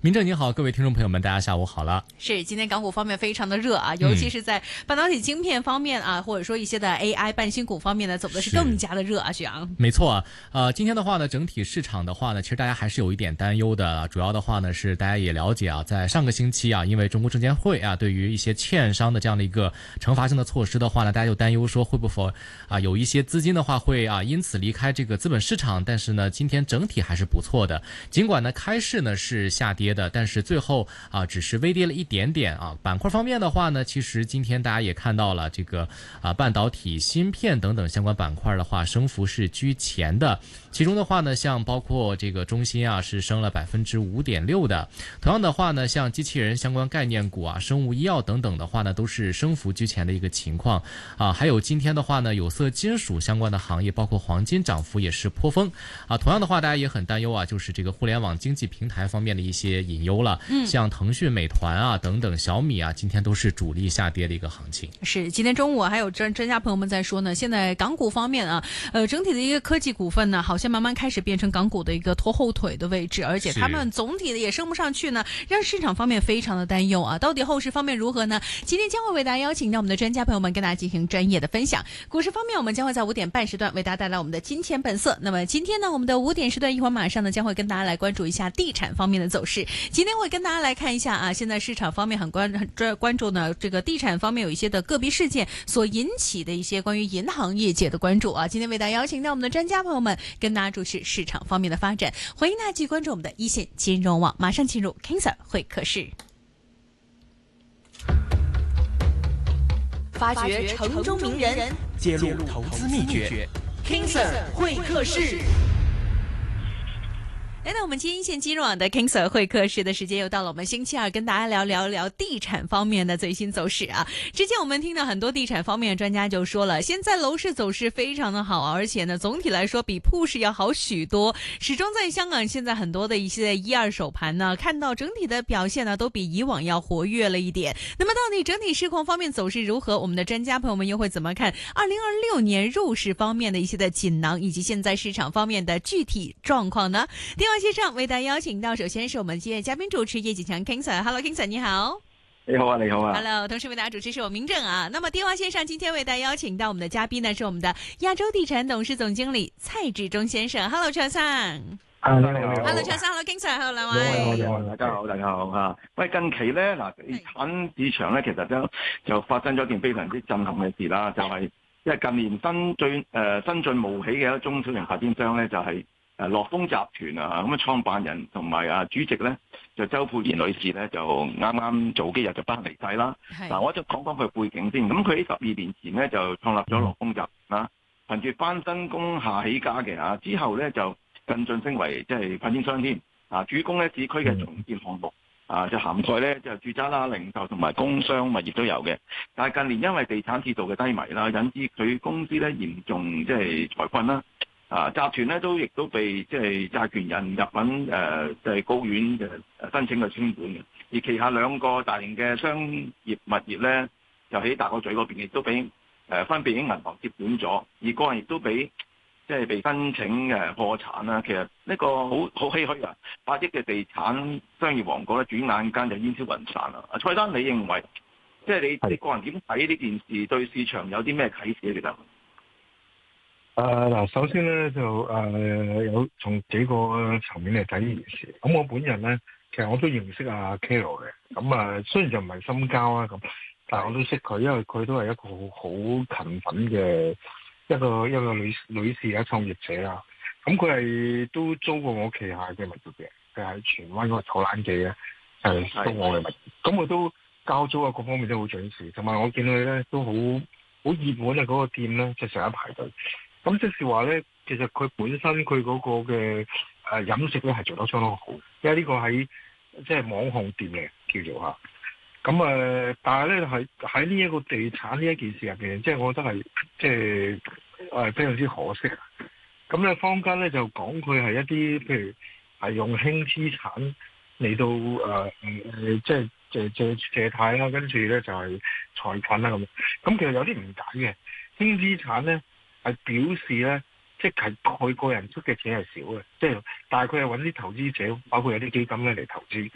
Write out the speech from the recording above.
明正你好，各位听众朋友们，大家下午好了。 是，今天港股方面非常的热啊，尤其是在半导体晶片方面啊，或者说一些的 AI 半新股方面呢，走的是更加的热啊，徐阳。 没错啊，今天的话呢，整体市场的话呢，其实大家还是有一点担忧的。主要的话呢，是大家也了解啊，在上个星期啊，因为中国证监会啊，对于一些券商的这样的一个惩罚性的措施的话呢，大家就担忧说会不会啊有一些资金的话会啊因此离开这个资本市场。但是呢，今天整体还是不错的，尽管呢开市呢是下跌的，但是最后啊只是微跌了一点点啊。板块方面的话呢，其实今天大家也看到了这个啊半导体、芯片等等相关板块的话，升幅是居前的。其中的话呢，像包括这个中芯啊是升了5.6%的，同样的话呢，像机器人相关概念股啊、生物医药等等的话呢，都是升幅居前的一个情况啊。还有今天的话呢，有色金属相关的行业，包括黄金涨幅也是颇丰啊。同样的话，大家也很担忧啊，就是这个互联网经济平台方面的一些隐忧了，像腾讯、美团啊等等、小米啊，今天都是主力下跌的一个行情。 是，今天中午还有专家朋友们在说呢，现在港股方面啊，整体的一个科技股份呢，好像慢慢开始变成港股的一个拖后腿的位置，而且他们总体的也升不上去呢，让市场方面非常的担忧啊。到底后市方面如何呢？今天将会为大家邀请到我们的专家朋友们跟大家进行专业的分享。股市方面，我们将会在5点半时段为大家带来我们的金钱本色。那么今天呢，我们的5点时段一会儿马上呢将会跟大家来关注一下地产方面的走势。今天会跟大家来看一下啊，现在市场方面很关注呢，这个地产方面有一些的个别事件所引起的一些关于银行业界的关注啊。今天为大家邀请到我们的专家朋友们跟大家注视市场方面的发展，欢迎大家继续关注我们的一线金融网，马上进入 King Sir 会客室， 发掘城中名人， 揭露投资秘诀 King Sir 会客室。 来到我们今天一线金融网的 King Sir 会客室的时间，又到了我们星期二跟大家聊地产方面的最新走势啊。之前我们听到很多地产方面的专家就说了，现在楼市走势非常的好，而且呢总体来说比铺市要好许多。始终在香港现在很多的一些一二手盘呢，看到整体的表现呢都比以往要活跃了一点。那么到底整体市况方面走势如何？我们的专家朋友们又会怎么看2026年入市方面的一些的锦囊，以及现在市场方面的具体状况呢？电话线上为大家邀请到，首先是我们今天嘉宾主持叶锦强 King Sir。Hello King Sir， 你好。 你好啊，你好啊。 Hello， 同时为大家主持是我明正啊。那么电话线上今天为大家邀请到我们的嘉宾呢，是我们的亚洲地产董事总经理蔡志忠先生。Hello， 陈生。 你好。 Hello， 陳生。Hello， King Sir。Hello， 兩位。 你好，大家好，大家好啊。喂，近期咧嗱，地產市場咧其實就發生咗一件非常之震撼嘅事啦，就係因為近年新進冒起嘅一中小型發展商咧，就係樂豐集團啊，咁啊創辦人同埋主席咧就周佩賢女士咧就啱啱早幾日就不幸離世啦。嗱，我就講講佢背景先。咁佢喺12年前咧就創立咗樂豐集團啦，憑住翻新工廈起家嘅啊，之後咧就更晉升為即係發展商添啊，主攻咧市區嘅重建項目啊，就涵蓋咧就住宅啦、零售同埋工商物業都有嘅。但係近年因為地產市道嘅低迷啦，引致佢公司咧嚴重即係財困啦。啊，集團咧亦都被即係債權人入稟即係高院嘅申請嘅清盤嘅，而旗下2個大型嘅商業物業咧，就喺大角咀嗰邊亦都俾分別已經銀行接管咗，而個人亦都俾即係被申請破產啦。其實呢個好唏噓啊！8億嘅地產商業王國咧，轉眼間就煙消雲散啦。蔡生，你認為即係你個人點睇呢件事對市場有啲咩啟示咧？其實？ 嗱，首先咧就有從幾個層面嚟睇呢件事。咁我本人咧，其實我都認識阿 Carol 嘅。咁雖然就唔係深交啦，咁但係我都識佢，因為佢都係一個好勤奮嘅一個女士啊，創業者啦。咁佢係都租過我旗下嘅物業嘅，佢喺荃灣嗰個草蘭記咧係租我嘅物業。咁佢都交租啊，各方面都好準時。同埋我見佢咧都好熱門啊，嗰個店咧即係成日排隊。咁即是話咧，其實佢本身佢嗰個嘅飲食咧係做得相當好，因為呢個喺即係網紅店嚟叫做嚇。咁但係咧喺呢一個地產呢一件事入邊，即係我覺得係即係非常之可惜。咁咧坊間咧就講佢係一啲譬如係用輕資產嚟到即係借貸啦，跟住咧就係財困啦咁。咁其實有啲誤解嘅，輕資產咧。係表示咧，即係佢個人出嘅錢係少嘅，即係但係佢係揾啲投資者，包括有啲基金咧嚟投資。